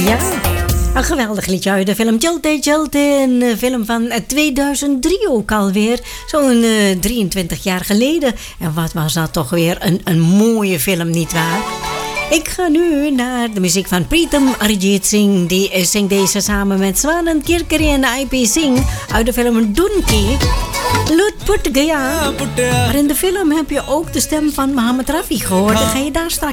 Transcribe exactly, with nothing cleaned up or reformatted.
Ja, een geweldig liedje uit de film Chalte Chalte. Een film van tweeduizend drie ook alweer. Zo'n uh, drieëntwintig jaar geleden. En wat was dat toch weer een, een mooie film, nietwaar? Ik ga nu naar de muziek van Pritam Arijit Singh. Die uh, zingt deze samen met Swanan Kirkari en I P Singh uit de film Dunki. Lut Put Gaya. Maar in de film heb je ook de stem van Mohammed Rafi gehoord. Dan ga je daar straks